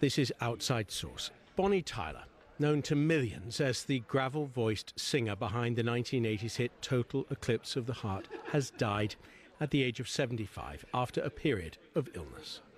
This is Outside Source. Bonnie Tyler, known to millions as the gravel-voiced singer behind the 1980s hit Total Eclipse of the Heart, has died at the age of 75 after a period of illness.